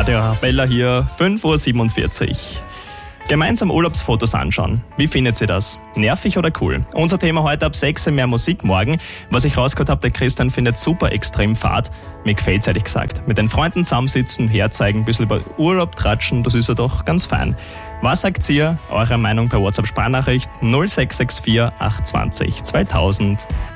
Radio Arabella hier, 5.47 Uhr. Gemeinsam Urlaubsfotos anschauen. Wie findet ihr das? Nervig oder cool? Unser Thema heute ab 6 Uhr, mehr Musik morgen. Was ich rausgehört habe, der Christian findet super extrem Fahrt. Mir gefällt's ehrlich gesagt. Mit den Freunden zusammensitzen, herzeigen, ein bisschen über Urlaub tratschen, das ist ja doch ganz fein. Was sagt ihr? Eure Meinung per WhatsApp-Sprachnachricht 0664 820 2000.